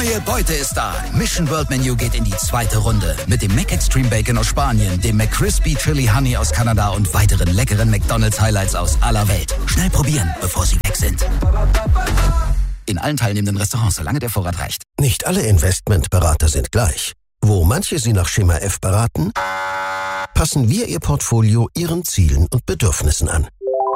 neue Beute ist da. Mission World Menu geht in die zweite Runde. Mit dem Mac Extreme Bacon aus Spanien, dem McCrispy Chili Honey aus Kanada und weiteren leckeren McDonald's Highlights aus aller Welt. Schnell probieren, bevor sie weg sind. In allen teilnehmenden Restaurants, solange der Vorrat reicht. Nicht alle Investmentberater sind gleich. Wo manche Sie nach Schema F beraten, passen wir Ihr Portfolio Ihren Zielen und Bedürfnissen an.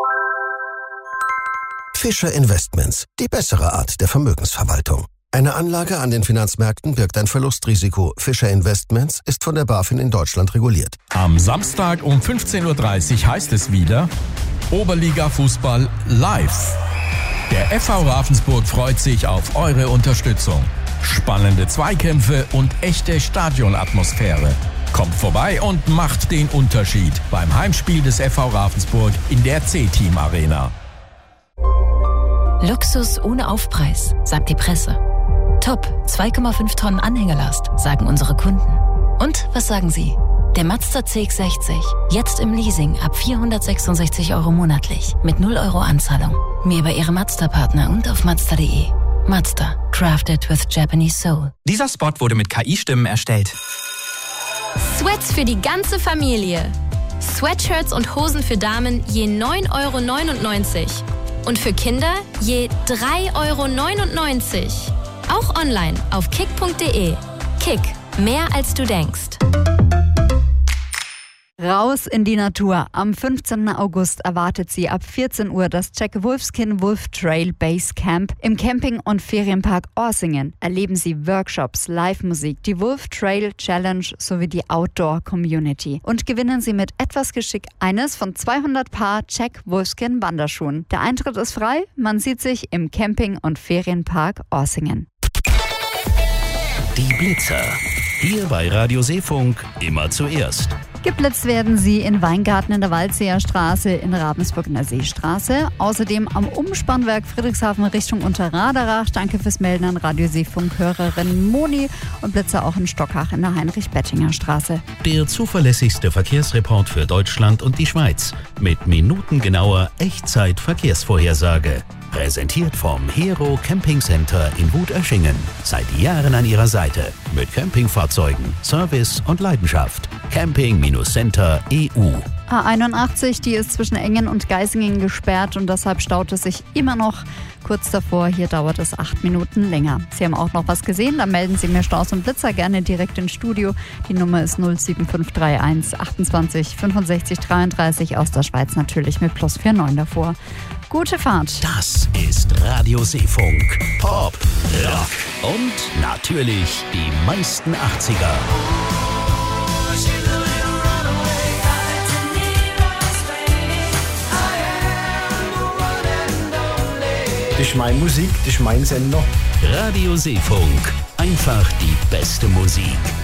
Fischer Investments, die bessere Art der Vermögensverwaltung. Eine Anlage an den Finanzmärkten birgt ein Verlustrisiko. Fischer Investments ist von der BaFin in Deutschland reguliert. Am Samstag um 15.30 Uhr heißt es wieder Oberliga-Fußball live. Der FV Ravensburg freut sich auf eure Unterstützung. Spannende Zweikämpfe und echte Stadionatmosphäre. Kommt vorbei und macht den Unterschied beim Heimspiel des FV Ravensburg in der C-Team Arena. Luxus ohne Aufpreis, sagt die Presse. Top, 2,5 Tonnen Anhängerlast, sagen unsere Kunden. Und was sagen Sie? Der Mazda CX-60, jetzt im Leasing ab 466 € monatlich, mit 0 € Anzahlung. Mehr über Ihre Mazda-Partner und auf Mazda.de. Mazda, crafted with Japanese soul. Dieser Spot wurde mit KI-Stimmen erstellt. Sweats für die ganze Familie. Sweatshirts und Hosen für Damen je 9,99 € und für Kinder je 3,99 €. Auch online auf kick.de. Kick, mehr als du denkst. Raus in die Natur. Am 15. August erwartet Sie ab 14 Uhr das Jack Wolfskin Wolf Trail Base Camp im Camping- und Ferienpark Orsingen. Erleben Sie Workshops, Live-Musik, die Wolf Trail Challenge sowie die Outdoor Community. Und gewinnen Sie mit etwas Geschick eines von 200 Paar Jack Wolfskin Wanderschuhen. Der Eintritt ist frei, man sieht sich im Camping- und Ferienpark Orsingen. Die Blitzer. Hier bei Radio Seefunk immer zuerst. Geblitzt werden sie in Weingarten in der Waldseer Straße, in Ravensburg in der Seestraße. Außerdem am Umspannwerk Friedrichshafen Richtung Unterraderach. Danke fürs Melden an Radio Seefunk-Hörerin Moni. Und Blitzer auch in Stockach in der Heinrich-Bettinger Straße. Der zuverlässigste Verkehrsreport für Deutschland und die Schweiz. Mit minutengenauer Echtzeit-Verkehrsvorhersage. Präsentiert vom Hero Camping Center in Wut-Öschingen. Seit Jahren an Ihrer Seite. Mit Campingfahrzeugen, Service und Leidenschaft. Camping-Center EU. A81, die ist zwischen Engen und Geisingen gesperrt und deshalb staut es sich immer noch kurz davor. Hier dauert es 8 Minuten länger. Sie haben auch noch was gesehen, dann melden Sie mir Staus und Blitzer gerne direkt ins Studio. Die Nummer ist 07531 28 65 33 aus der Schweiz natürlich mit +49 davor. Gute Fahrt. Das ist Radio Seefunk. Pop, Rock und natürlich die meisten 80er. Das ist meine Musik, das ist mein Sender. Radio Seefunk. Einfach die beste Musik.